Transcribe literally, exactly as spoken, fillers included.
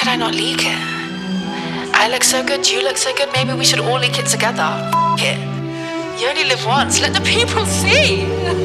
did I not leak it? I look so good, you look so good, maybe we should all leak it together. F it. You only live once, let the people see.